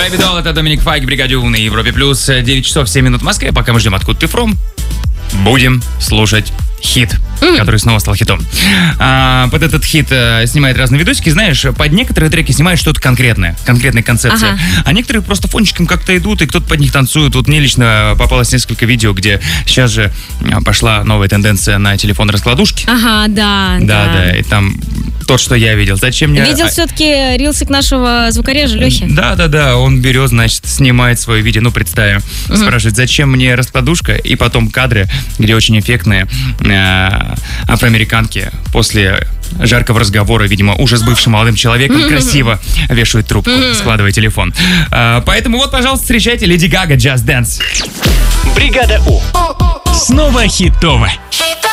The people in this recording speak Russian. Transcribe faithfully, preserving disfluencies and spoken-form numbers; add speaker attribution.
Speaker 1: Baby Doll, это Доминик Файк, Бригаде У на Европе Плюс. девять часов семь минут в Москве. Пока мы ждем, откуда ты фром, будем слушать хит, mm. который снова стал хитом. А, под этот хит а, снимает разные видосики. Знаешь, под некоторые треки снимают что-то конкретное, конкретная концепция. Ага. А некоторые просто фончиком как-то идут, и кто-то под них танцует. Вот мне лично попалось несколько видео, где сейчас же пошла новая тенденция на телефон-раскладушки.
Speaker 2: Ага, да.
Speaker 1: Да, да, да. И там то, что я видел. Зачем мне...
Speaker 2: Видел все-таки рилсик нашего звукорежа Лехи?
Speaker 1: Да, да, да. Он берет, значит, снимает свое видео. Ну, представим. Uh-huh. Спрашивает, зачем мне раскладушка? И потом кадры, где очень эффектные э, афроамериканки после жаркого разговора, видимо, уже с бывшим молодым человеком, mm-hmm. красиво вешают трубку, mm-hmm. складывая телефон. А, поэтому вот, пожалуйста, встречайте Леди Гага, Just Dance.
Speaker 3: Бригада У. Снова хитово.